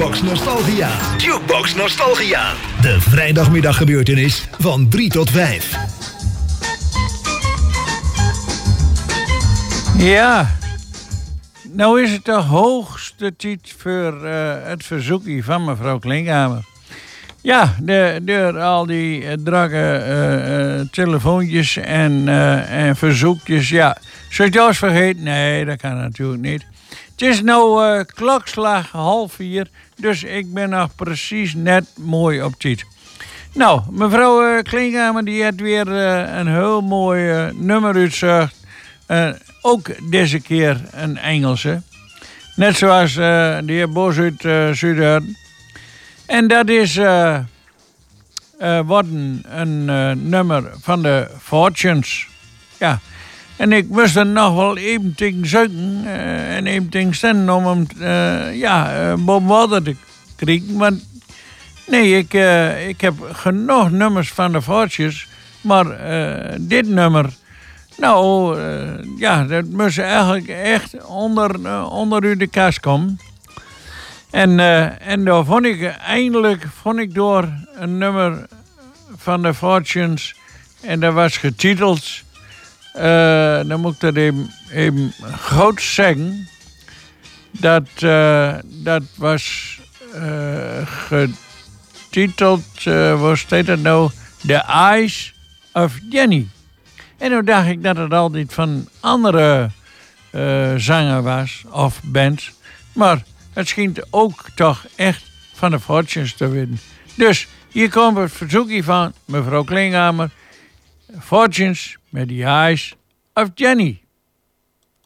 Jukebox Nostalgia. Jukebox Nostalgia. De vrijdagmiddaggebeurtenis van 3 tot 5. Ja, nou is het de hoogste tijd voor het verzoekje van mevrouw Klinkhamer. Ja, door al die drukke telefoontjes en verzoekjes. Ja, zou je het vergeten? Nee, dat kan natuurlijk niet. Het is nou klokslag 3:30, dus ik ben nog precies net mooi op tijd. Nou, mevrouw Klinkhamer die heeft weer een heel mooi nummer uitgezocht. Ook deze keer een Engelse. Net zoals de heer Bos uit Zuiden. En dat is worden een nummer van de Fortunes. Ja. En ik moest er nog wel even tegen zoeken en even tegen staan om hem boven water te krijgen. Want nee, ik heb genoeg nummers van de Fortunes. Maar dit nummer, nou dat moest eigenlijk echt onder u de kast komen. En daar vond ik door een nummer van de Fortunes. En dat was getiteld, dan moet ik dat even goed zeggen. Dat was getiteld, waar staat het nou? The Eyes of Jenny. En toen dacht ik dat het altijd van andere zanger was, of band. Maar het schijnt ook toch echt van de Fortunes te winnen. Dus hier komt het verzoekje van mevrouw Klinkhamer. Fortunes met The Eyes of Jenny.